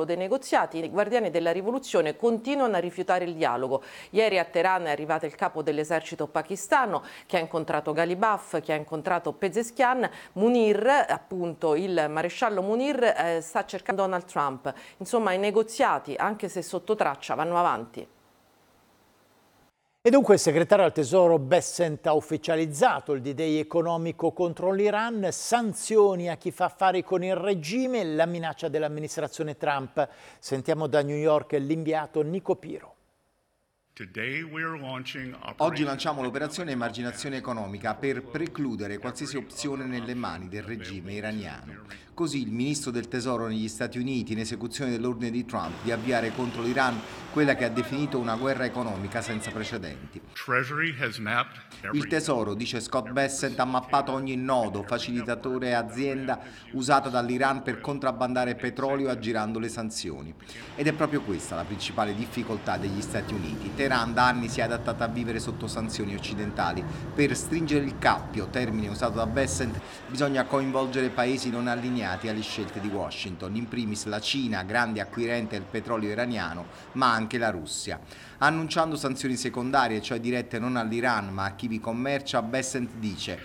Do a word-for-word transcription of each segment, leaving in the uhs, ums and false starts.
dei negoziati. I guardiani della rivoluzione continuano a rifiutare il dialogo. Ieri a Teheran è arrivato il capo dell'esercito pakistano che ha incontrato Ghalibaf, che ha incontrato Pezeshkian. Munir, appunto il maresciallo Munir, eh, sta cercando Donald Trump. Insomma, i negoziati, anche se sotto traccia, vanno avanti. E dunque il segretario al Tesoro Bessent ha ufficializzato il D-Day economico contro l'Iran, sanzioni a chi fa affari con il regime, la minaccia dell'amministrazione Trump. Sentiamo da New York l'inviato Nico Piro. Oggi lanciamo l'operazione emarginazione economica per precludere qualsiasi opzione nelle mani del regime iraniano. Così il ministro del Tesoro negli Stati Uniti, in esecuzione dell'ordine di Trump di avviare contro l'Iran quella che ha definito una guerra economica senza precedenti. Il Tesoro, dice Scott Bessent, ha mappato ogni nodo, facilitatore e azienda usata dall'Iran per contrabbandare petrolio aggirando le sanzioni. Ed è proprio questa la principale difficoltà degli Stati Uniti. Teheran da anni si è adattata a vivere sotto sanzioni occidentali. Per stringere il cappio, termine usato da Bessent, bisogna coinvolgere paesi non allineati alle scelte di Washington, in primis la Cina, grande acquirente del petrolio iraniano, ma anche la Russia. Annunciando sanzioni secondarie, cioè dirette non all'Iran ma a chi vi commercia, Bessent dice: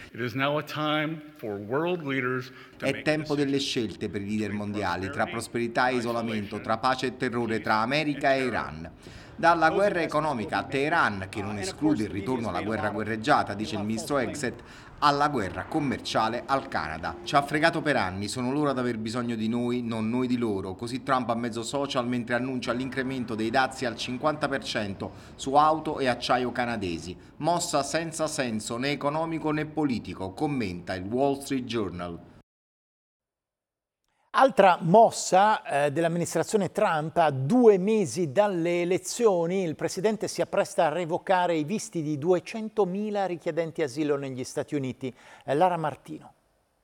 è tempo delle scelte per i leader mondiali, tra prosperità e isolamento, tra pace e terrore, tra America e Iran. Dalla guerra economica a Teheran, che non esclude il ritorno alla guerra guerreggiata, dice il ministro Exet, alla guerra commerciale al Canada. Ci ha fregato per anni, sono loro ad aver bisogno di noi, non noi di loro. Così Trump a mezzo social mentre annuncia l'incremento dei dazi al cinquanta per cento su auto e acciaio canadesi. Mossa senza senso né economico né politico, commenta il Wall Street Journal. Altra mossa eh, dell'amministrazione Trump: a due mesi dalle elezioni il presidente si appresta a revocare i visti di duecentomila richiedenti asilo negli Stati Uniti. Eh, Lara Martino.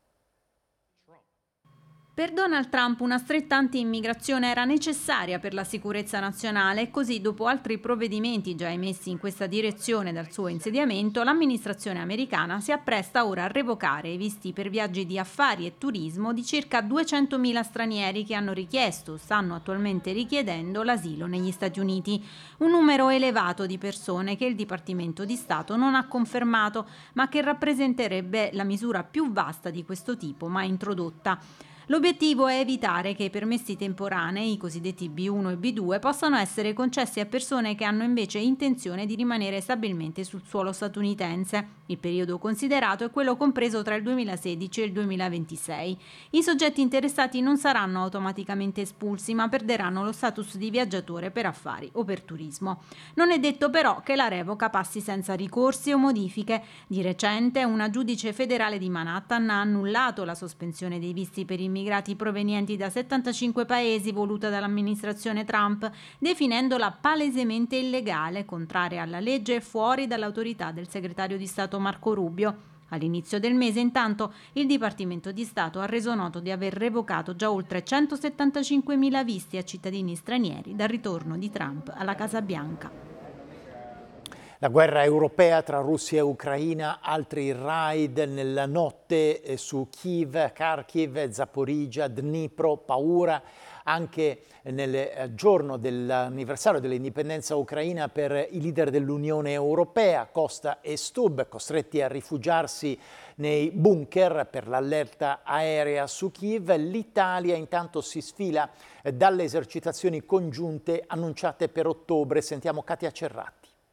Per Donald Trump una stretta anti-immigrazione era necessaria per la sicurezza nazionale e così, dopo altri provvedimenti già emessi in questa direzione dal suo insediamento, l'amministrazione americana si appresta ora a revocare i visti per viaggi di affari e turismo di circa duecentomila stranieri che hanno richiesto o stanno attualmente richiedendo l'asilo negli Stati Uniti. Un numero elevato di persone che il Dipartimento di Stato non ha confermato, ma che rappresenterebbe la misura più vasta di questo tipo mai introdotta. L'obiettivo è evitare che i permessi temporanei, i cosiddetti B uno e B due, possano essere concessi a persone che hanno invece intenzione di rimanere stabilmente sul suolo statunitense. Il periodo considerato è quello compreso tra il duemilasedici e il duemilaventisei. I soggetti interessati non saranno automaticamente espulsi, ma perderanno lo status di viaggiatore per affari o per turismo. Non è detto però che la revoca passi senza ricorsi o modifiche. Di recente una giudice federale di Manhattan ha annullato la sospensione dei visti per immigrati provenienti da settantacinque paesi voluta dall'amministrazione Trump, definendola palesemente illegale, contraria alla legge e fuori dall'autorità del segretario di Stato Marco Rubio. All'inizio del mese, intanto, il Dipartimento di Stato ha reso noto di aver revocato già oltre centosettantacinquemila visti a cittadini stranieri dal ritorno di Trump alla Casa Bianca. La guerra europea tra Russia e Ucraina, altri raid nella notte su Kiev, Kharkiv, Zaporizhzhia, Dnipro, paura anche nel giorno dell'anniversario dell'indipendenza ucraina per i leader dell'Unione Europea, Costa e Stubb, costretti a rifugiarsi nei bunker per l'allerta aerea su Kiev. L'Italia intanto si sfila dalle esercitazioni congiunte annunciate per ottobre. Sentiamo Katia Cerratti.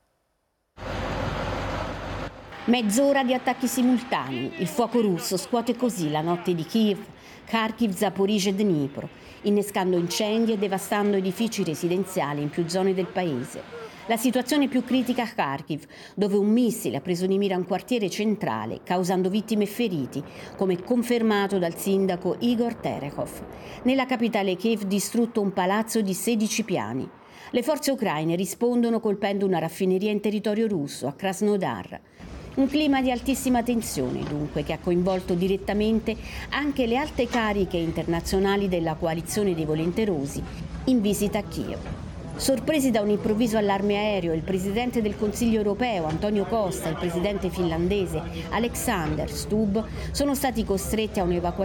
Mezz'ora di attacchi simultanei. Il fuoco russo scuote così la notte di Kiev, Kharkiv, Zaporizhzhia e Dnipro, innescando incendi e devastando edifici residenziali in più zone del paese. La situazione più critica a Kharkiv, dove un missile ha preso di mira un quartiere centrale, causando vittime e feriti, come confermato dal sindaco Igor Terekhov. Nella capitale Kiev distrutto un palazzo di sedici piani. Le forze ucraine rispondono colpendo una raffineria in territorio russo, a Krasnodar. Un clima di altissima tensione, dunque, che ha coinvolto direttamente anche le alte cariche internazionali della coalizione dei volenterosi in visita a Kiev. Sorpresi da un improvviso allarme aereo, il presidente del Consiglio europeo Antonio Costa e il presidente finlandese Alexander Stubb sono stati costretti a un'evacuazione